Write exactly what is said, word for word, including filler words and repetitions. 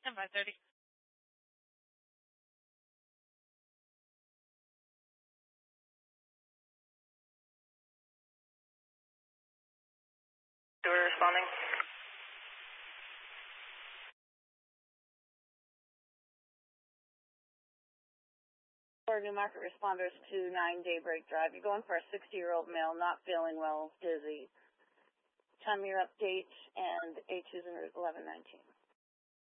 ten five thirty. We're responding. For New Market responders to nine Daybreak Drive. You're going for a sixty-year-old male, not feeling well, dizzy. Time your update, and A two's in Route eleven nineteen.